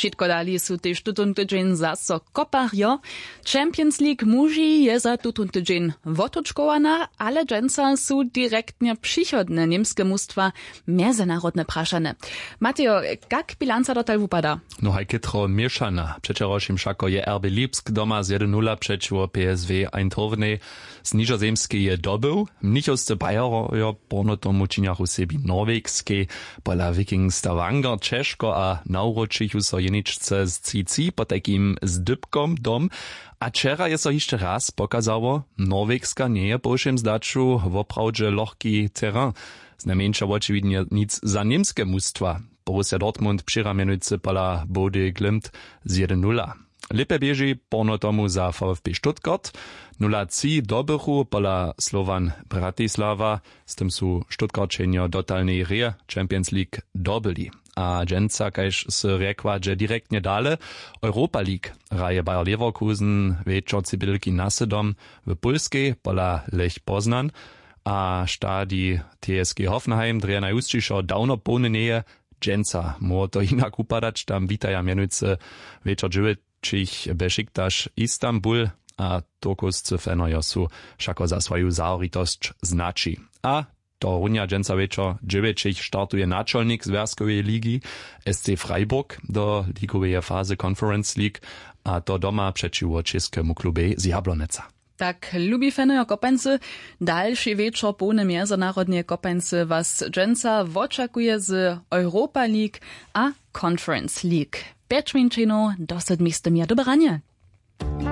Wšitko dali su tež tutun tydzień zaso koparjo. Champions League muži je za tutun tydzień wotočkowana, ale dżęca su direktnie przychodne niemskie mustwa międzynarodne praszane. Mateo, jak bilanca dotal upada? No haj kytro mieszana. Przecierošim szako je RB Lipsk doma z 1-0 przeciwko PSV Eindhovenej z nižozemskiej je dobył. Mnichowscy Bayerojo porno tomu činiachu sebi norwegskie, pola Viking Stavanger Češko a nauročichu so jeničce z Cici po takim zdybkom dom. A wczera je so jeszcze raz pokazało, Norwegska nie je po všem zdaču woprawdźe lohki teren. Znamieńcza oczywiście nic za niemskie mustwa. Borussia Dortmund przyramionujcy pola Bode Glimt z 1-0. Lepe bieži porno tomu za VfB Stuttgart. 0-3 dobychu pola Slovan Bratislava. Z tym su Stuttgartčenjo dotalnej re Champions League dobyli. A dżęca, kajż se rekła, że direktnie dale Europa League raje Bayer Leverkusen wieczorcy bylki nasedom w Polskiej pola Lech Poznan. A stadi TSG Hoffenheim dreja najustšiszo dawno pełne neje dżęca. Mo to inak upadać, tam witaja mianujcy wieczor dziewięcich Besiktas Istanbul, a turkuscy fenojo su šako za swoju zaoritosć znaczy. A to runia dżęca wieczor dziewięcich startuje naczelnik Związkowej Ligi SC Freiburg do ligowej fazy Conference League, a to doma przeciwko czeskemu klubie z Jabloneca. Tak, lubi fenojo kopency, dalszy wieczór pełny międzynarodnie kopency was dżęca oczekuje z Europa League a Conference League. 5 minut do 7 dobranie.